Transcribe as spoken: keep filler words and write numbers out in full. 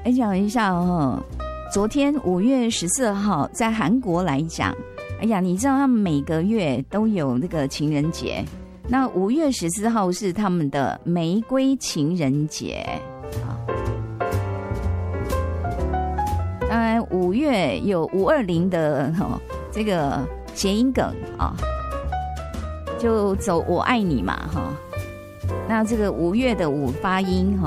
哎，讲一下哦，昨天五月十四号在韩国来讲，哎呀，你知道他们每个月都有那个情人节，那五月十四号是他们的玫瑰情人节啊。当然，五月有五二零的、哦、这个谐音梗啊，就走我爱你嘛哈。那这个五月的五发音哈。